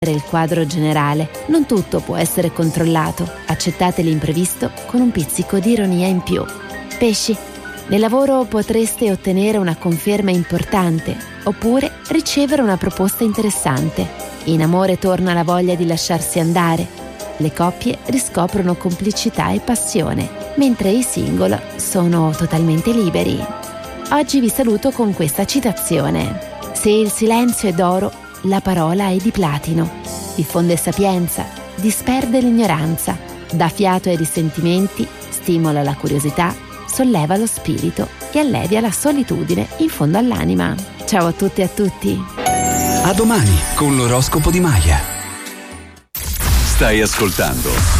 il quadro generale, non tutto può essere controllato. Accettate l'imprevisto con un pizzico di ironia in più. Pesci, nel lavoro potreste ottenere una conferma importante oppure ricevere una proposta interessante. In amore torna la voglia di lasciarsi andare. Le coppie riscoprono complicità e passione, mentre i single sono totalmente liberi. Oggi vi saluto con questa citazione: se il silenzio è d'oro, la parola è di platino. Diffonde sapienza, disperde l'ignoranza, dà fiato ai risentimenti, stimola la curiosità, solleva lo spirito e allevia la solitudine in fondo all'anima. Ciao a tutti e a tutti. A domani con l'oroscopo di Maya. Stai ascoltando